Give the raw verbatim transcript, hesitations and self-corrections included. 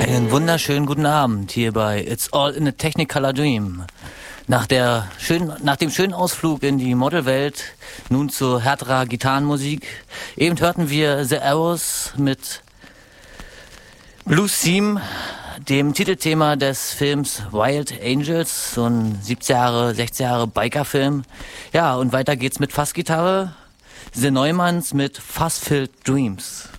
Einen wunderschönen guten Abend hier bei It's All in a Technicolor Dream. Nach, der schönen, nach dem schönen Ausflug in die Modelwelt, nun zu härterer Gitarrenmusik. Eben hörten wir The Arrows mit Blues Theme, dem Titelthema des Films Wild Angels, so ein siebzig Jahre, sechzig Jahre Bikerfilm. Ja, und weiter geht's mit Fassgitarre, The Neumanns mit Fuss-Filled Dreams.